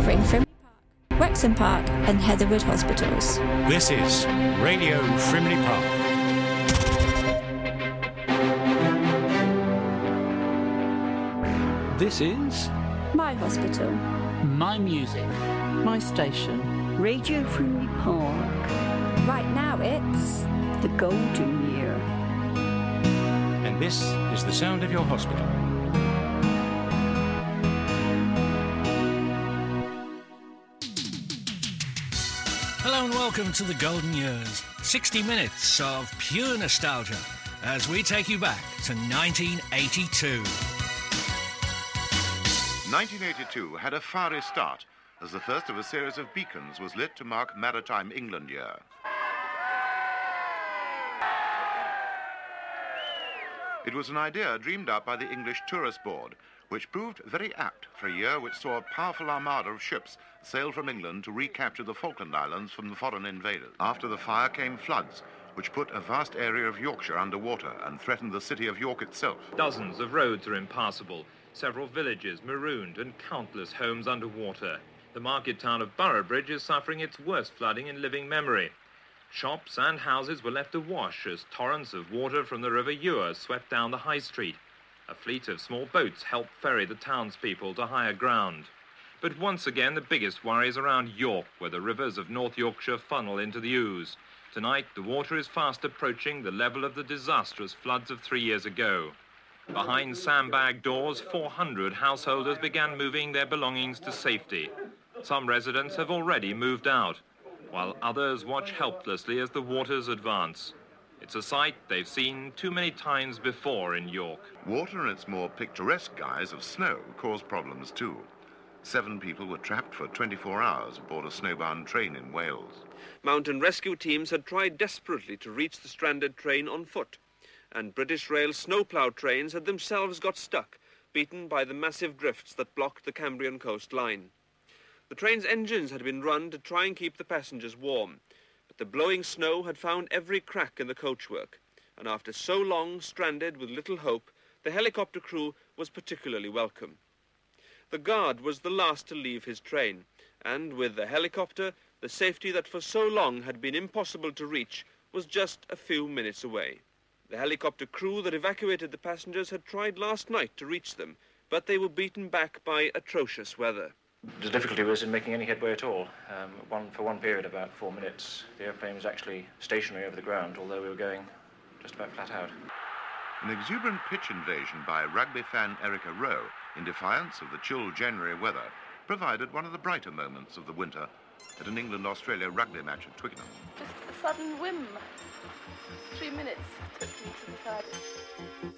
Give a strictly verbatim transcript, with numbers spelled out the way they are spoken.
offering Frimley Park, Wrexham Park and Heatherwood hospitals. This is Radio Frimley Park. This is My hospital. My music. My station. Radio Frimley Park. Right now it's The Golden Year. And this is the sound of your hospital. Hello and welcome to The Golden Years. sixty minutes of pure nostalgia as we take you back to nineteen eighty-two. nineteen eighty-two had a fiery start as the first of a series of beacons was lit to mark Maritime England Year. It was an idea dreamed up by the English Tourist Board, which proved very apt for a year which saw a powerful armada of ships sail from England to recapture the Falkland Islands from the foreign invaders. After the fire came floods, which put a vast area of Yorkshire under water and threatened the city of York itself. Dozens of roads are impassable, several villages marooned and countless homes underwater. The market town of Boroughbridge is suffering its worst flooding in living memory. Shops and houses were left awash as torrents of water from the River Eure swept down the high street. A fleet of small boats helped ferry the townspeople to higher ground. But once again, the biggest worry is around York, where the rivers of North Yorkshire funnel into the Ouse. Tonight, the water is fast approaching the level of the disastrous floods of three years ago. Behind sandbag doors, four hundred householders began moving their belongings to safety. Some residents have already moved out, while others watch helplessly as the waters advance. It's a sight they've seen too many times before in York. Water and its more picturesque guise of snow caused problems too. Seven people were trapped for twenty-four hours aboard a snowbound train in Wales. Mountain rescue teams had tried desperately to reach the stranded train on foot, and British Rail snowplough trains had themselves got stuck, beaten by the massive drifts that blocked the Cambrian coastline. The train's engines had been run to try and keep the passengers warm, but the blowing snow had found every crack in the coachwork, and after so long stranded with little hope, the helicopter crew was particularly welcome. The guard was the last to leave his train, and with the helicopter, the safety that for so long had been impossible to reach was just a few minutes away. The helicopter crew that evacuated the passengers had tried last night to reach them, but they were beaten back by atrocious weather. The difficulty was in making any headway at all. Um, one, for one period, about four minutes, the airplane was actually stationary over the ground, although we were going just about flat out. An exuberant pitch invasion by rugby fan Erica Rowe, in defiance of the chill January weather, provided one of the brighter moments of the winter at an England-Australia rugby match at Twickenham. Just a sudden whim. Three minutes took me to decide it.